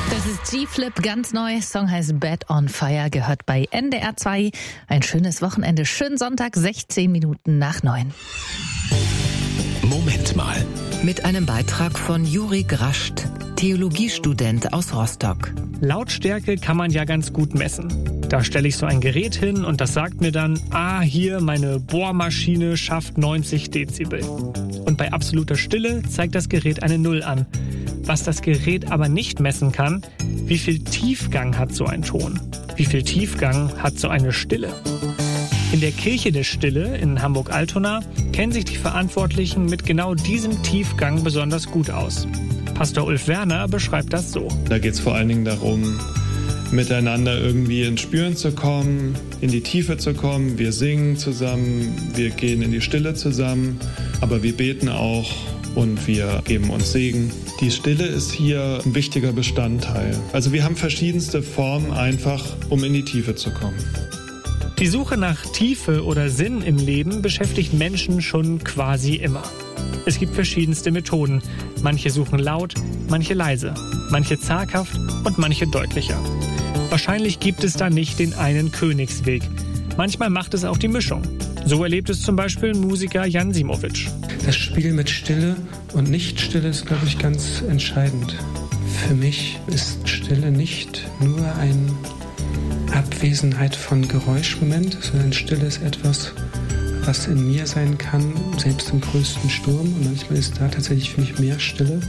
Das ist G-Flip, ganz neu. Song heißt Bad on Fire, gehört bei NDR 2. Ein schönes Wochenende, schönen Sonntag, 16 Minuten nach 9. Moment mal. Mit einem Beitrag von Juri Grascht, Theologiestudent aus Rostock. Lautstärke kann man ja ganz gut messen. Da stelle ich so ein Gerät hin und das sagt mir dann, hier meine Bohrmaschine schafft 90 Dezibel. Und bei absoluter Stille zeigt das Gerät eine 0 an. Was das Gerät aber nicht messen kann, wie viel Tiefgang hat so ein Ton? Wie viel Tiefgang hat so eine Stille? In der Kirche der Stille in Hamburg-Altona kennen sich die Verantwortlichen mit genau diesem Tiefgang besonders gut aus. Pastor Ulf Werner beschreibt das so. Da geht es vor allen Dingen darum, miteinander irgendwie ins Spüren zu kommen, in die Tiefe zu kommen. Wir singen zusammen, wir gehen in die Stille zusammen, aber wir beten auch und wir geben uns Segen. Die Stille ist hier ein wichtiger Bestandteil. Also wir haben verschiedenste Formen einfach, um in die Tiefe zu kommen. Die Suche nach Tiefe oder Sinn im Leben beschäftigt Menschen schon quasi immer. Es gibt verschiedenste Methoden. Manche suchen laut, manche leise, manche zaghaft und manche deutlicher. Wahrscheinlich gibt es da nicht den einen Königsweg. Manchmal macht es auch die Mischung. So erlebt es zum Beispiel Musiker Jan Simowitsch. Das Spiel mit Stille und Nicht-Stille ist, glaube ich, ganz entscheidend. Für mich ist Stille nicht nur eine Abwesenheit von Geräuschmoment, sondern Stille ist etwas, was in mir sein kann, selbst im größten Sturm. Und manchmal ist da tatsächlich für mich mehr Stille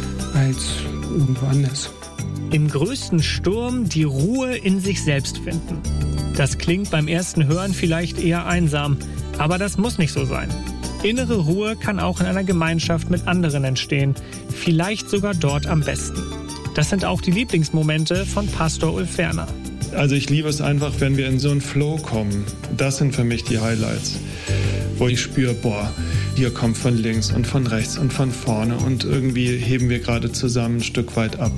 als irgendwo anders. Im größten Sturm die Ruhe in sich selbst finden. Das klingt beim ersten Hören vielleicht eher einsam, aber das muss nicht so sein. Innere Ruhe kann auch in einer Gemeinschaft mit anderen entstehen, vielleicht sogar dort am besten. Das sind auch die Lieblingsmomente von Pastor Ulf Werner. Also ich liebe es einfach, wenn wir in so einen Flow kommen. Das sind für mich die Highlights, wo ich spüre, hier kommt von links und von rechts und von vorne und irgendwie heben wir gerade zusammen ein Stück weit ab.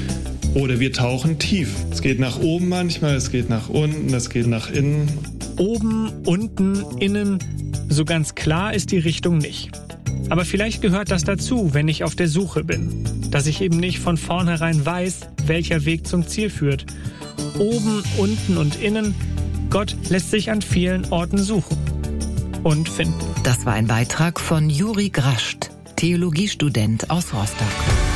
Oder wir tauchen tief. Es geht nach oben manchmal, es geht nach unten, es geht nach innen. Oben, unten, innen, so ganz klar ist die Richtung nicht. Aber vielleicht gehört das dazu, wenn ich auf der Suche bin. Dass ich eben nicht von vornherein weiß, welcher Weg zum Ziel führt. Oben, unten und innen, Gott lässt sich an vielen Orten suchen und finden. Das war ein Beitrag von Juri Grascht, Theologiestudent aus Rostock.